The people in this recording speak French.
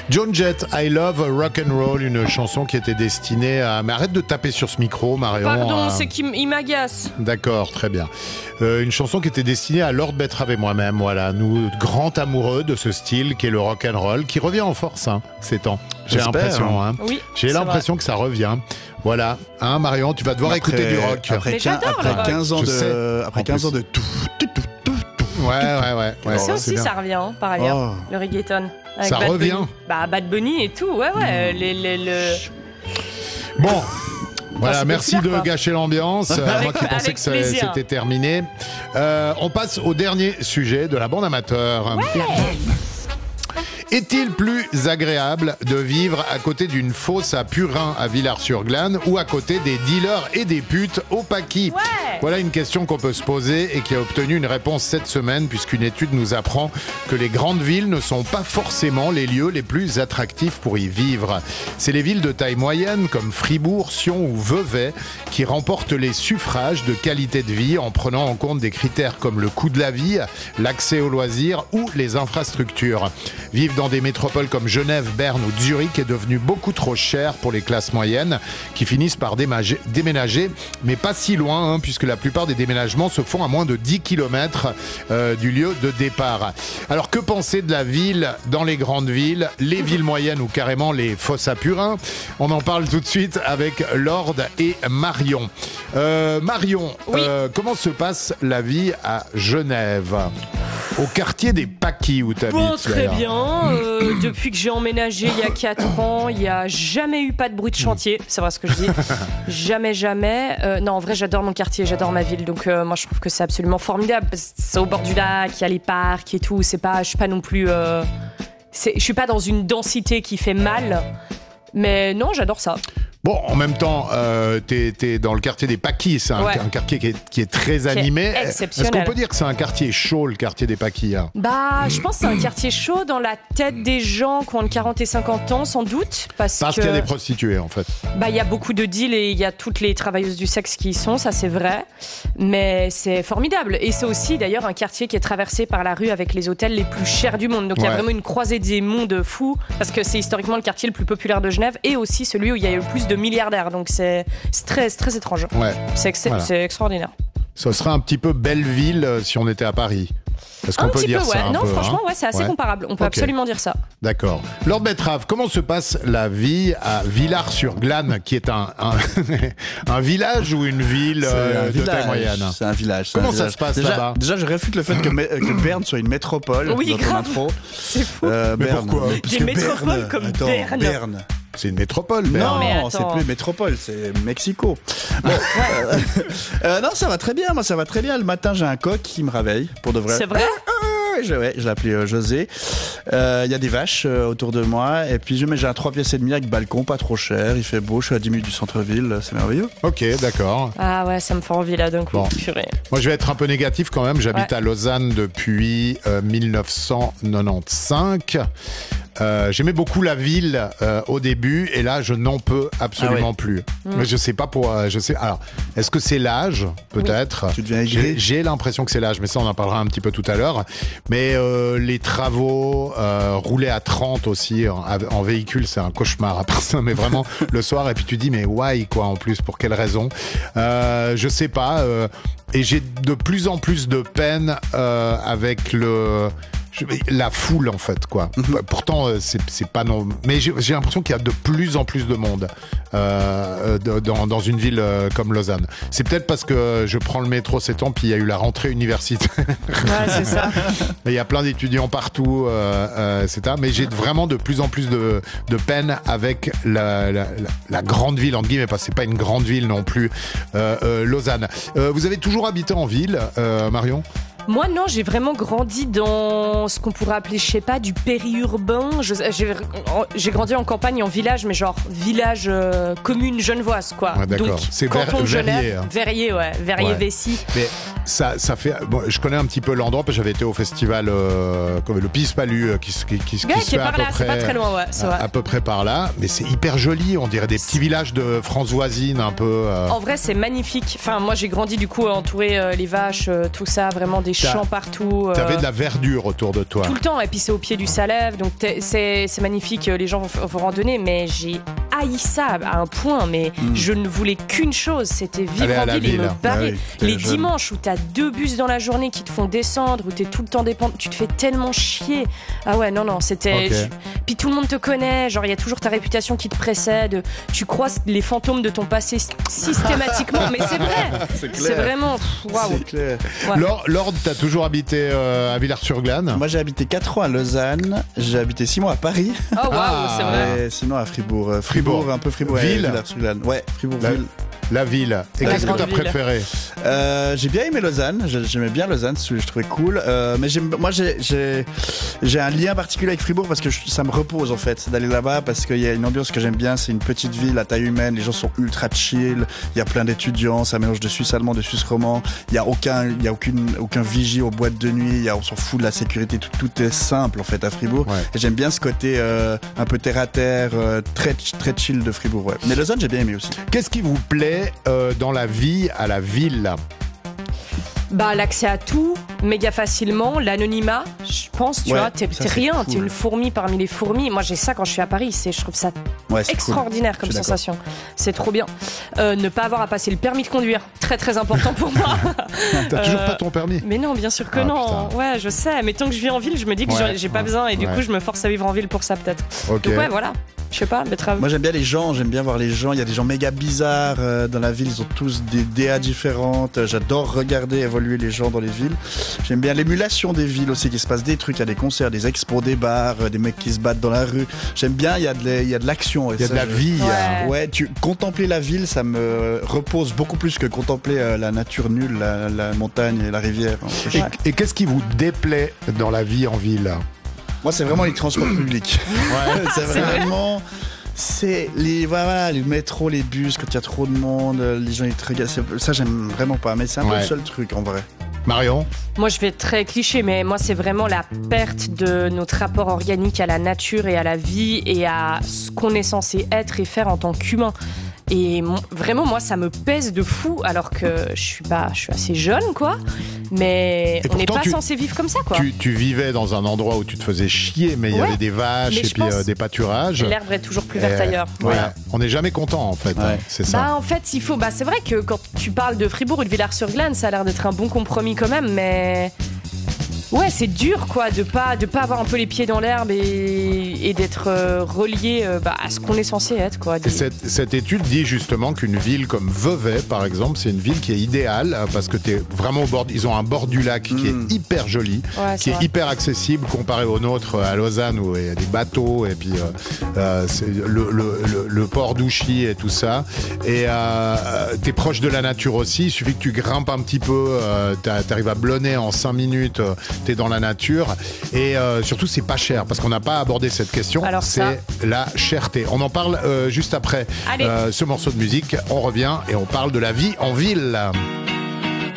Joan Jett, I Love Rock and Roll, une chanson qui était destinée à... Mais arrête de taper sur ce micro, Marion. Pardon, c'est qu'il m'agace. D'accord, très bien. Une chanson qui était destinée à Lord Betrave et moi-même, voilà, nous, grands amoureux de ce style qui est le rock and roll, qui revient en force ces temps. J'ai l'impression. Oui, J'ai l'impression que ça revient. Voilà, Marion, tu vas devoir écouter du rock. Après 15 ans de tout. Ouais. Ça aussi, ça revient, par ailleurs, le reggaeton. Avec Ça Bad revient. Bunny. Bad Bunny et tout, ouais. Bon. Voilà, c'est merci populaire, de gâcher l'ambiance. Moi qui pensais que c'était terminé. On passe au dernier sujet de la bande amateur. Ouais. Est-il plus agréable de vivre à côté d'une fosse à Purin à Villars-sur-Glâne ou à côté des dealers et des putes au Paquis ? Voilà une question qu'on peut se poser et qui a obtenu une réponse cette semaine puisqu'une étude nous apprend que les grandes villes ne sont pas forcément les lieux les plus attractifs pour y vivre. C'est les villes de taille moyenne comme Fribourg, Sion ou Vevey qui remportent les suffrages de qualité de vie en prenant en compte des critères comme le coût de la vie, l'accès aux loisirs ou les infrastructures. Vivre dans des métropoles comme Genève, Berne ou Zurich est devenu beaucoup trop cher pour les classes moyennes qui finissent par déménager, mais pas si loin puisque la plupart des déménagements se font à moins de 10 km du lieu de départ. Alors que penser de la ville dans les grandes villes, les villes moyennes ou carrément les fosses à Purin ? On en parle tout de suite avec Lord et Marion. Marion, oui. Comment se passe la vie à Genève ? Au quartier des Paquis où tu habites. Bon, très bien. Depuis que j'ai emménagé il y a 4 ans, il n'y a jamais eu pas de bruit de chantier. C'est vrai ce que je dis. Jamais. Non, en vrai, j'adore mon quartier, j'adore ma ville. Donc, moi, je trouve que c'est absolument formidable. C'est au bord du lac, il y a les parcs et tout. Je suis pas non plus... je suis pas dans une densité qui fait mal. Mais non, j'adore ça. Bon, en même temps, t'es dans le quartier des Paquis, c'est un quartier qui est très animé. Exceptionnel. Est-ce qu'on peut dire que c'est un quartier chaud, le quartier des Paquis Je pense que c'est un quartier chaud dans la tête des gens qui ont entre 40 et 50 ans, sans doute. Parce qu'il y a des prostituées, en fait. Il y a beaucoup de deals et il y a toutes les travailleuses du sexe qui y sont, ça c'est vrai. Mais c'est formidable. Et c'est aussi d'ailleurs un quartier qui est traversé par la rue avec les hôtels les plus chers du monde. Donc il y a vraiment une croisée des mondes fous, parce que c'est historiquement le quartier le plus populaire de Genève et aussi celui où il y a le plus de milliardaires. Donc c'est très, très étrange. Ouais. C'est extraordinaire. Ce serait un petit peu Belleville si on était à Paris. Est-ce qu'on peut dire ça un Non, peu, franchement, c'est assez comparable. On peut absolument dire ça. D'accord. Lord Betrave, comment se passe la vie à Villars-sur-Glâne, qui est un village ou une ville de taille moyenne ? C'est un village. Comment ça se passe là-bas ? Déjà, je réfute le fait que Berne soit une métropole. Oui, dans ton grave. intro. C'est fou. Mais pourquoi ? Des métropoles comme Berne. C'est une métropole, Berne. Non, c'est plus métropole, c'est Mexico. Bon, non, ça va très bien. Moi, ça va très bien. Le matin, j'ai un coq qui me réveille, pour de vrai. C'est vrai ? Je l'ai appelé José. Il y a des vaches autour de moi. Et puis, j'ai un 3 pièces et demi avec balcon, pas trop cher. Il fait beau, je suis à 10 minutes du centre-ville. C'est merveilleux. Ok, d'accord. Ah ouais, ça me fait envie là d'un coup. Bon. Purée. Moi, je vais être un peu négatif quand même. J'habite à Lausanne depuis 1995. J'aimais beaucoup la ville au début et là je n'en peux absolument plus. Mais je sais pas alors est-ce que c'est l'âge peut-être? Tu deviens aigri. J'ai l'impression que c'est l'âge, mais ça on en parlera un petit peu tout à l'heure. Mais les travaux, rouler à 30 aussi en véhicule, c'est un cauchemar après ça. Mais vraiment le soir et puis tu dis mais why quoi en plus, pour quelle raison? Je sais pas. Et j'ai de plus en plus de peine avec la foule en fait quoi. Pourtant c'est pas non, mais j'ai l'impression qu'il y a de plus en plus de monde dans une ville comme Lausanne. C'est peut-être parce que je prends le métro ces temps, puis il y a eu la rentrée universitaire. Ouais, c'est ça. Il y a plein d'étudiants partout, etc. Mais j'ai vraiment de plus en plus de peine avec la grande ville entre guillemets, parce que c'est pas une grande ville non plus, Lausanne. Vous avez toujours habité en ville, Marion? Moi, non, j'ai vraiment grandi dans ce qu'on pourrait appeler, je sais pas, du périurbain. J'ai grandi en campagne, en village, mais genre village commune genevoise, quoi. Ouais, d'accord. Donc, c'est canton Verrier. Genève, Verrier, ouais. Verrier-Vessy. Mais Ça fait. Bon, je connais un petit peu l'endroit parce que j'avais été au festival comme le Pispalu qui se fait à peu près. C'est pas très loin, ouais. C'est vrai. À peu près par là, mais c'est hyper joli. On dirait des petits villages de France voisine un peu. En vrai, c'est magnifique. Enfin, moi, j'ai grandi du coup entouré les vaches, tout ça, vraiment des champs partout. T'avais de la verdure autour de toi. Tout le temps, et puis c'est au pied du Salève, donc c'est magnifique. Les gens vont randonner, mais j'ai haï ça à un point. Mais je ne voulais qu'une chose, c'était vivre en ville et me barrer. Les dimanches où t'as 2 bus dans la journée qui te font descendre, où t'es tout le temps dépendant, tu te fais tellement chier. Ah ouais, non, c'était. Okay. Puis tout le monde te connaît, genre il y a toujours ta réputation qui te précède. Tu croises les fantômes de ton passé systématiquement, mais c'est vrai. C'est vraiment. Waouh. C'est clair. Ouais. Lord, t'as toujours habité à Villars-sur-Glâne? Moi, j'ai habité 4 ans à Lausanne, j'ai habité 6 mois à Paris. Oh waouh, c'est vrai. Et sinon à Fribourg. Fribourg, un peu Fribourg. Ville. Villars-sur-Glâne. Ouais, Fribourg-Ville. La ville. Et qu'est-ce que t'as préféré? J'ai bien aimé Lausanne. J'aimais bien Lausanne, je trouvais cool. Mais moi, j'ai un lien particulier avec Fribourg parce que ça me repose en fait d'aller là-bas parce qu'il y a une ambiance que j'aime bien. C'est une petite ville à taille humaine. Les gens sont ultra chill. Il y a plein d'étudiants. Ça mélange de Suisse allemand, de Suisse roman. Il y a aucun vigie aux boîtes de nuit. On s'en fout de la sécurité. Tout est simple en fait à Fribourg. Ouais. Et j'aime bien ce côté un peu terre à terre, très chill de Fribourg. Ouais. Mais Lausanne, j'ai bien aimé aussi. Qu'est-ce qui vous plaît dans la vie à la ville? Bah, l'accès à tout, méga facilement, l'anonymat, je pense, tu vois, t'es rien, cool. T'es une fourmi parmi les fourmis. Moi, j'ai ça quand je suis à Paris, je trouve ça extraordinaire comme sensation. C'est trop bien. Ne pas avoir à passer le permis de conduire, très très important pour moi. T'as toujours pas ton permis? Mais non, bien sûr que non. Putain. Ouais, je sais, mais tant que je vis en ville, je me dis que j'ai pas besoin et du coup, je me force à vivre en ville pour ça peut-être. Okay. Donc ouais, voilà. Je sais pas, Moi j'aime bien les gens, j'aime bien voir les gens. Il y a des gens méga bizarres dans la ville, ils ont tous des DA différentes. J'adore regarder évoluer les gens dans les villes. J'aime bien l'émulation des villes aussi, qu'il se passe des trucs, il y a des concerts, des expos, des bars, des mecs qui se battent dans la rue. J'aime bien, il y a de l'action. Il y a de la vie. Ouais, contempler la ville, ça me repose beaucoup plus que contempler la nature nulle, la montagne et la rivière. Et qu'est-ce qui vous déplaît dans la vie en ville? Moi, c'est vraiment les transports publics. Ouais, c'est vraiment. C'est les métros, les bus, quand il y a trop de monde, les gens ils te regardent. Ça, j'aime vraiment pas. Mais c'est un peu le seul truc en vrai. Marion? Moi, je vais être très cliché, mais moi, c'est vraiment la perte de notre rapport organique à la nature et à la vie et à ce qu'on est censé être et faire en tant qu'humain. Et vraiment, moi, ça me pèse de fou, alors que je suis assez jeune, quoi. Mais on n'est pas censé vivre comme ça, quoi. Tu vivais dans un endroit où tu te faisais chier, mais il y avait des vaches et puis des pâturages. L'herbe est toujours plus verte ailleurs. Voilà. On n'est jamais content, en fait. Ouais. C'est ça. Bah, en fait, il faut. Bah, c'est vrai que quand tu parles de Fribourg ou de Villars-sur-Glâne, ça a l'air d'être un bon compromis quand même, mais. Ouais, c'est dur quoi de pas avoir un peu les pieds dans l'herbe et d'être relié à ce qu'on est censé être quoi. Cette étude dit justement qu'une ville comme Vevey par exemple, c'est une ville qui est idéale parce que t'es vraiment au bord, ils ont un bord du lac qui est hyper joli, qui est hyper accessible comparé au nôtre à Lausanne où il y a des bateaux et puis c'est le port d'Ouchy et tout ça et t'es proche de la nature aussi, il suffit que tu grimpes un petit peu, t'arrives à Blonay en 5 minutes. T'es dans la nature et surtout c'est pas cher parce qu'on n'a pas abordé cette question. Alors c'est la cherté. On en parle juste après ce morceau de musique. On revient et on parle de la vie en ville.